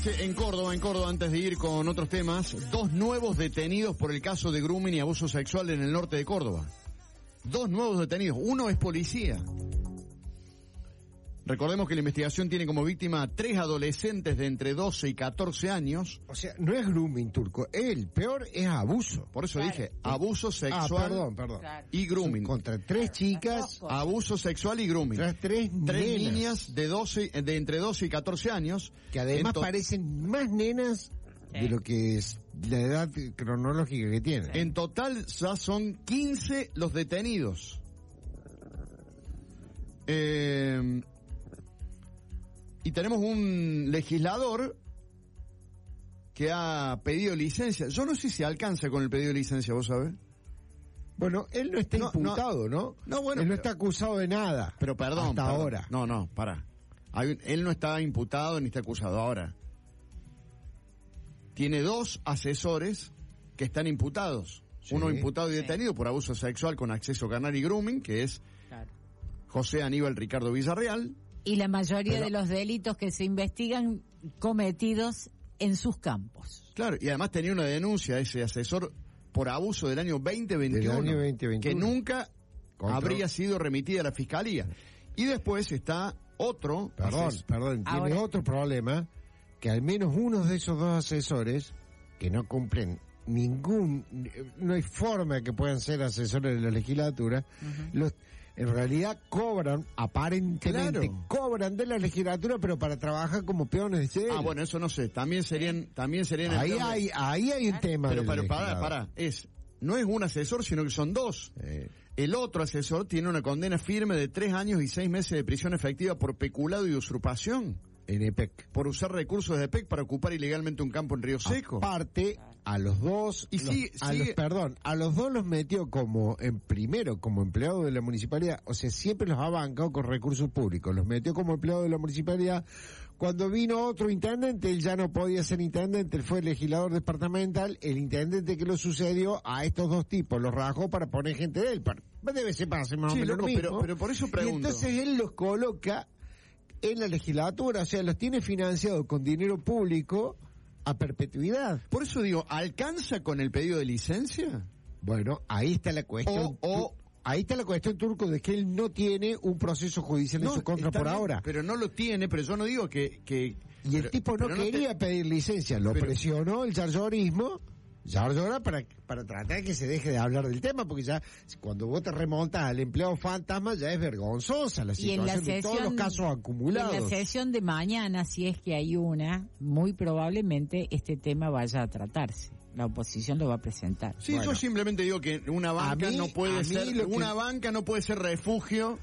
En Córdoba, antes de ir con otros temas, 2 nuevos detenidos por el caso de grooming y abuso sexual en el norte de Córdoba. 2 nuevos detenidos, uno es policía. Recordemos que la investigación tiene como víctima a 3 adolescentes de entre 12 y 14 años. O sea, no es grooming, Turco. El peor es abuso. Por eso dije, abuso sexual perdón. Y grooming. Contra 3 chicas. Abuso sexual y grooming. 3 niñas de entre 12 y 14 años. Que además parecen más nenas de lo que es la edad cronológica que tienen. En total ya son 15 los detenidos. Y tenemos un legislador que ha pedido licencia. Yo no sé si alcanza con el pedido de licencia, ¿vos sabés? Bueno, él no está imputado, ¿no? No, bueno. Él no está acusado de nada. Pero perdón. Hasta ahora. No, pará. Él no está imputado ni está acusado ahora. Tiene 2 asesores que están imputados. Sí, uno imputado y detenido por abuso sexual con acceso carnal y grooming, que es José Aníbal Ricardo Villarreal. Y la mayoría de los delitos que se investigan cometidos en sus campos. Claro, y además tenía una denuncia ese asesor por abuso del año 2021, que nunca habría sido remitida a la Fiscalía. Y después está otro... Perdón, tiene otro problema, que al menos uno de esos 2 asesores, que no cumplen no hay forma que puedan ser asesores de la legislatura, en realidad aparentemente cobran de la legislatura, pero para trabajar como peones de cel. Bueno, eso no sé, también serían ahí hay un tema. Pero pará, no es un asesor, sino que son 2. El otro asesor tiene una condena firme de 3 años y 6 meses de prisión efectiva por peculado y usurpación. En EPEC. Por usar recursos de EPEC para ocupar ilegalmente un campo en Río Seco. Aparte, a los 2... a los 2 los metió como empleado de la municipalidad. O sea, siempre los ha bancado con recursos públicos. Los metió como empleado de la municipalidad. Cuando vino otro intendente, él ya no podía ser intendente, él fue legislador departamental. El intendente que lo sucedió a estos 2 tipos los rajó para poner gente de él. Debe ser para hacer más o menos lo mismo. Pero por eso pregunto. Y entonces él los coloca en la legislatura, o sea, los tiene financiados con dinero público a perpetuidad. Por eso digo, ¿alcanza con el pedido de licencia? Bueno, ahí está la cuestión. Ahí está la cuestión, Turco, de que él no tiene un proceso judicial en su contra por ahora. Pero no lo tiene, pero yo no digo que y el tipo no quería pedir licencia, lo presionó el yarllorismo. Ya ahora para tratar de que se deje de hablar del tema, porque ya cuando vos te remontas al empleado fantasma ya es vergonzosa la situación de todos los casos acumulados. En la sesión de mañana, si es que hay una, muy probablemente este tema vaya a tratarse. La oposición lo va a presentar. Sí, yo simplemente digo que una banca no puede ser refugio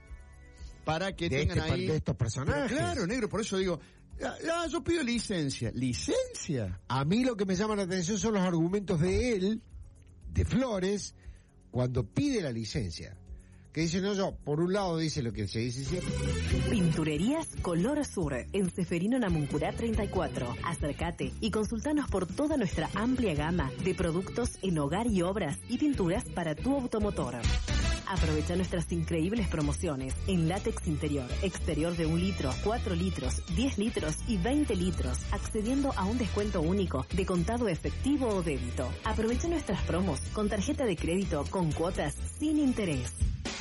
para que tengan ahí de estos personajes. Pero claro, negro, por eso digo, yo pido licencia. ¿Licencia? A mí lo que me llama la atención son los argumentos de él, de Flores, cuando pide la licencia. Que dice, por un lado dice lo que se dice siempre. Pinturerías Color Sur, en Ceferino Namuncurá 34. Acércate y consultanos por toda nuestra amplia gama de productos en hogar y obras y pinturas para tu automotor. Aprovecha nuestras increíbles promociones en látex interior, exterior de 1 litro, 4 litros, 10 litros y 20 litros, accediendo a un descuento único de contado efectivo o débito. Aprovecha nuestras promos con tarjeta de crédito con cuotas sin interés.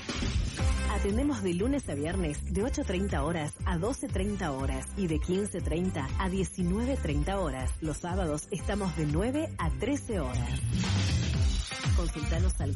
Atendemos de lunes a viernes de 8:30 horas a 12:30 horas y de 15:30 a 19:30 horas. Los sábados estamos de 9 a 13 horas. Consultanos al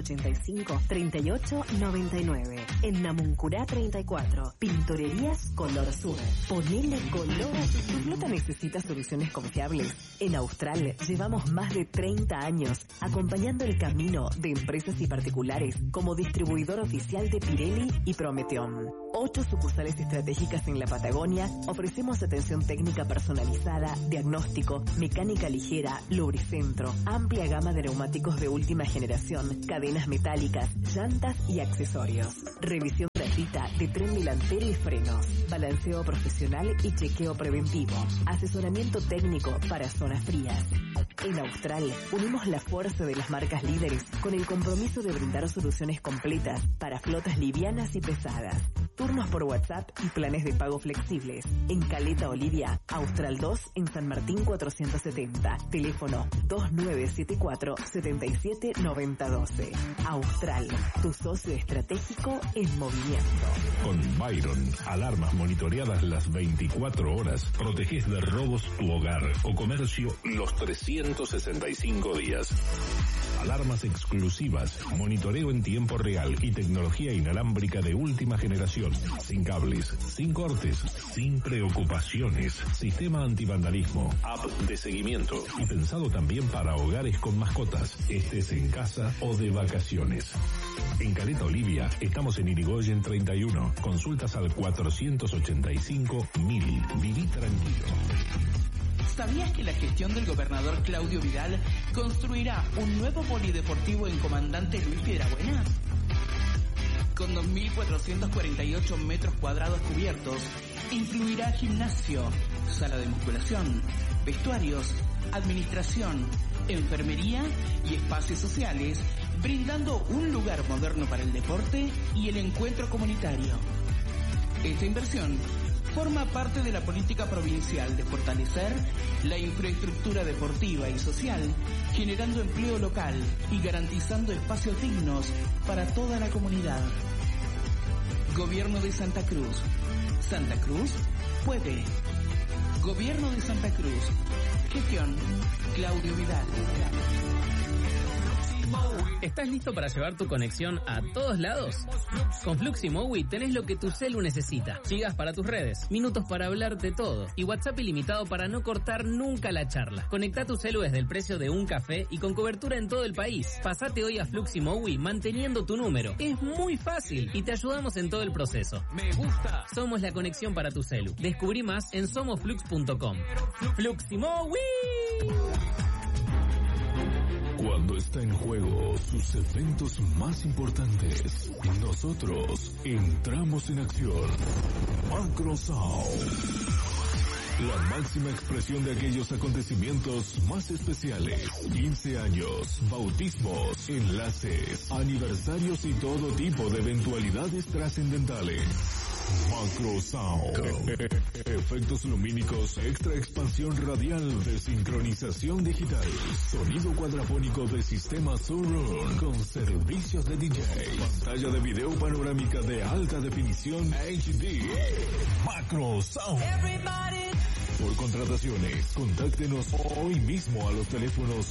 485-3899. En Namuncurá 34. Pinturerías Color Sur. Ponele color a tu flota. ¿Necesita soluciones confiables? En Austral llevamos más de 30 años acompañando el camino de empresas y particulares como distribuidor oficial de Pirelli y Prometeon. 8 sucursales estratégicas en la Patagonia. Ofrecemos atención técnica personalizada, diagnóstico, mecánica ligera, lubricentro, amplia gama de neumáticos de última generación, cadenas metálicas, llantas y accesorios. Revisión gratuita de tren delantero y frenos, balanceo profesional y chequeo preventivo, asesoramiento técnico para zonas frías. En Austral unimos la fuerza de las marcas líderes con el compromiso de brindar soluciones completas para flotas livianas y pesadas. turnos por WhatsApp y planes de pago flexibles. En Caleta Olivia, Austral 2 en San Martín 470. Teléfono 2974-779012. Austral, tu socio estratégico en movimiento. Con Byron, alarmas monitoreadas las 24 horas. Protegés de robos tu hogar o comercio los 365 días. Alarmas exclusivas, monitoreo en tiempo real y tecnología inalámbrica de última generación. Sin cables, sin cortes, sin preocupaciones. Sistema antivandalismo, app de seguimiento y pensado también para hogares con mascotas, estés en casa o de vacaciones. En Caleta Olivia estamos en Irigoyen 31. Consultas al 485.000. Viví tranquilo. ¿Sabías que la gestión del gobernador Claudio Vidal construirá un nuevo polideportivo en Comandante Luis Piedrabuena? Con 2.448 metros cuadrados cubiertos, incluirá gimnasio, sala de musculación, vestuarios, administración, enfermería y espacios sociales, brindando un lugar moderno para el deporte y el encuentro comunitario. Esta inversión forma parte de la política provincial de fortalecer la infraestructura deportiva y social, generando empleo local y garantizando espacios dignos para toda la comunidad. Gobierno de Santa Cruz. Santa Cruz puede. Gobierno de Santa Cruz. Gestión Claudio Vidal. ¿Estás listo para llevar tu conexión a todos lados? Con Fluximowi tenés lo que tu celu necesita. Gigas para tus redes, minutos para hablar de todo y WhatsApp ilimitado para no cortar nunca la charla. Conectá tu celu desde el precio de un café y con cobertura en todo el país. Pasate hoy a Fluximowi manteniendo tu número. Es muy fácil y te ayudamos en todo el proceso. Me gusta. Somos la conexión para tu celu. Descubrí más en somosflux.com. Fluximowi. Cuando está en juego sus eventos más importantes, nosotros entramos en acción. Macrosound. La máxima expresión de aquellos acontecimientos más especiales. 15 años, bautismos, enlaces, aniversarios y todo tipo de eventualidades trascendentales. Macrosound. Efectos lumínicos, extra expansión radial de sincronización digital. Sonido cuadrafónico de sistema Surround con servicios de DJ. Pantalla de video panorámica de alta definición HD. Macrosound. Por contrataciones, contáctenos hoy mismo a los teléfonos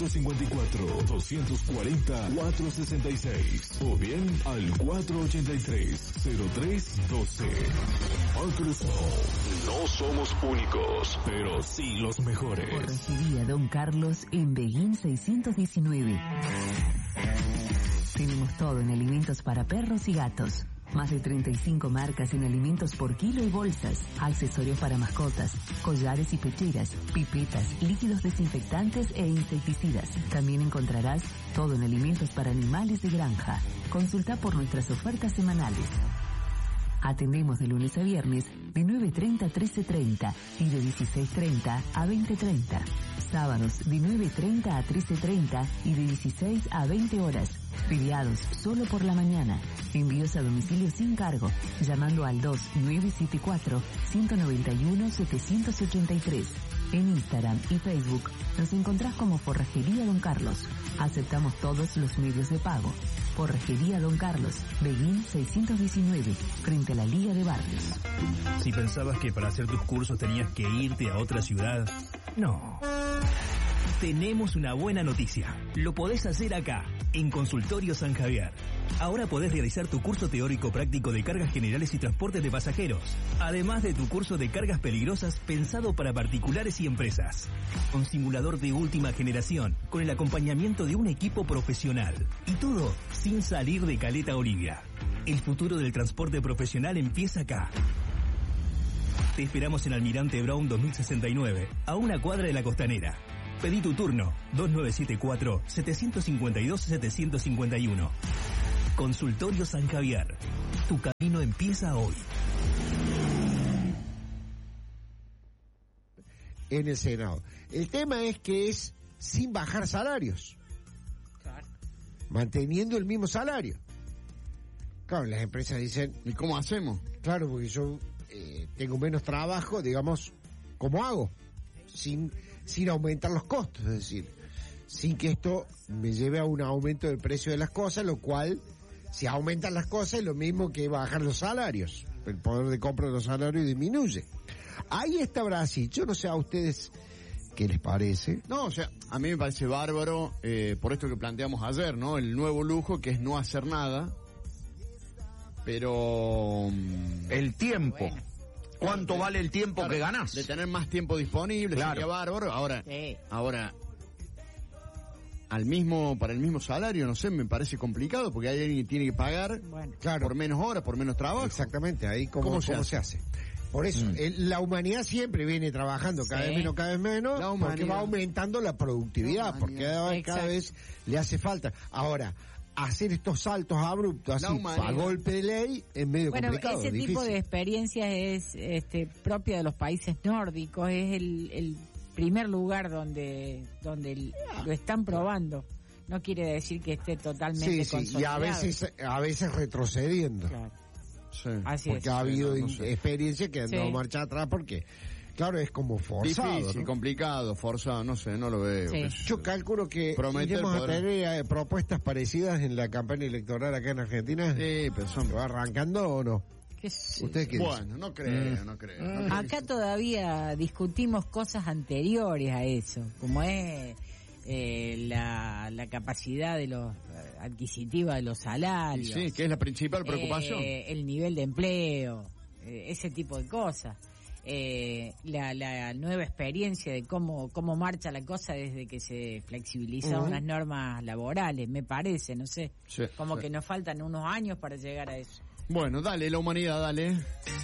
154-240-466 o bien al 483-0312. Microsoft. No somos únicos, pero sí los mejores. Forrajería Don Carlos en Beguín 619. Tenemos todo en alimentos para perros y gatos. Más de 35 marcas en alimentos por kilo y bolsas, accesorios para mascotas, collares y pecheras, pipetas, líquidos desinfectantes e insecticidas. También encontrarás todo en alimentos para animales de granja. Consulta por nuestras ofertas semanales. Atendemos de lunes a viernes de 9:30 a 13:30 y de 16:30 a 20:30. Sábados de 9:30 a 13:30 y de 16 a 20 horas. Feriados solo por la mañana. Envíos a domicilio sin cargo, llamando al 2974-191-783. En Instagram y Facebook nos encontrás como Forrajería Don Carlos. Aceptamos todos los medios de pago. Forrajería Don Carlos, Beguín 619, frente a la Liga de Barrios. Si pensabas que para hacer tus cursos tenías que irte a otra ciudad, no. Tenemos una buena noticia. Lo podés hacer acá, en Consultorio San Javier. Ahora podés realizar tu curso teórico práctico de cargas generales y transportes de pasajeros, además de tu curso de cargas peligrosas pensado para particulares y empresas. Un simulador de última generación, con el acompañamiento de un equipo profesional. Y todo sin salir de Caleta Olivia. El futuro del transporte profesional empieza acá. Te esperamos en Almirante Brown 2069, a una cuadra de la Costanera. Pedí tu turno, 2974-752-751. Consultorio San Javier. Tu camino empieza hoy. En el Senado. El tema es que es sin bajar salarios. Claro. Manteniendo el mismo salario. Claro, las empresas dicen... ¿Y cómo hacemos? Claro, porque yo tengo menos trabajo, digamos, ¿cómo hago? Sin aumentar los costos, es decir, sin que esto me lleve a un aumento del precio de las cosas, lo cual, si aumentan las cosas, es lo mismo que bajar los salarios. El poder de compra de los salarios disminuye. Ahí está Brasil. Yo no sé a ustedes qué les parece. No, o sea, a mí me parece bárbaro, por esto que planteamos ayer, ¿no? El nuevo lujo, que es no hacer nada, pero... El tiempo. Bueno. ¿Cuánto vale el tiempo que ganás? De tener más tiempo disponible, claro. Sería bárbaro. Ahora, para el mismo salario, no sé, me parece complicado, porque hay alguien que tiene que pagar por menos horas, por menos trabajo. Exactamente, ahí ¿cómo se hace? Por eso, la humanidad siempre viene trabajando cada vez menos, porque va aumentando la productividad, porque cada vez le hace falta. Ahora, hacer estos saltos abruptos así a golpe de ley es medio complicado. Ese tipo de experiencias es propia de los países nórdicos, es el primer lugar donde lo están probando. No quiere decir que esté totalmente consolidado. Y a veces retrocediendo. Claro. Sí. Así porque ha habido experiencias que han dado marcha atrás porque... Claro, es como forzado. Difícil, complicado, forzado, no sé, no lo veo. Sí. Yo calculo que iremos a tener propuestas parecidas en la campaña electoral acá en Argentina. Sí, pero ¿va arrancando o no? ¿Ustedes qué dicen? Bueno, no creo. Acá todavía discutimos cosas anteriores a eso, como es la capacidad de los adquisitiva de los salarios. Sí, que es la principal preocupación. El nivel de empleo, ese tipo de cosas. La nueva experiencia de cómo marcha la cosa desde que se flexibilizaron las normas laborales, me parece, no sé, que nos faltan unos años para llegar a eso. Bueno, dale, la humanidad, dale.